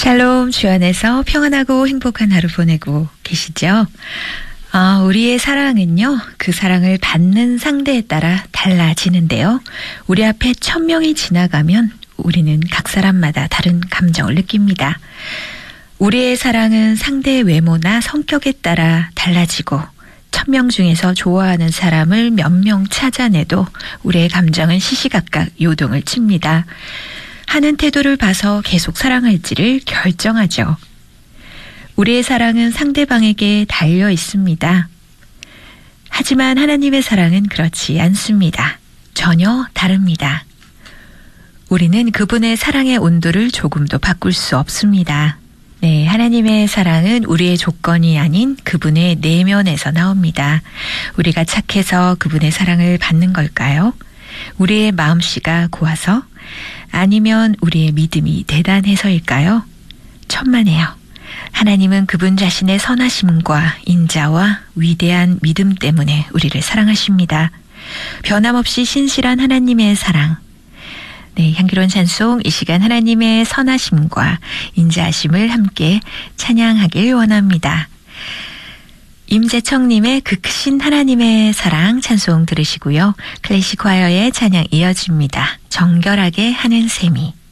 샬롬, 주 안에서 평안하고 행복한 하루 보내고 계시죠? 우리의 사랑은요, 그 사랑을 받는 상대에 따라 달라지는데요. 우리 앞에 1000명이 지나가면 우리는 각 사람마다 다른 감정을 느낍니다. 우리의 사랑은 상대의 외모나 성격에 따라 달라지고 1000명 중에서 좋아하는 사람을 몇 명 찾아내도 우리의 감정은 시시각각 요동을 칩니다. 하는 태도를 봐서 계속 사랑할지를 결정하죠. 우리의 사랑은 상대방에게 달려 있습니다. 하지만 하나님의 사랑은 그렇지 않습니다. 전혀 다릅니다. 우리는 그분의 사랑의 온도를 조금도 바꿀 수 없습니다. 네, 하나님의 사랑은 우리의 조건이 아닌 그분의 내면에서 나옵니다. 우리가 착해서 그분의 사랑을 받는 걸까요? 우리의 마음씨가 고와서? 아니면 우리의 믿음이 대단해서일까요? 천만에요. 하나님은 그분 자신의 선하심과 인자와 위대한 믿음 때문에 우리를 사랑하십니다. 변함없이 신실한 하나님의 사랑. 네, 향기로운 찬송, 이 시간 하나님의 선하심과 인자하심을 함께 찬양하길 원합니다. 임재청님의 그 크신 하나님의 사랑 찬송 들으시고요. 클래식 과여의 찬양 이어집니다. 정결하게 하는 셈이.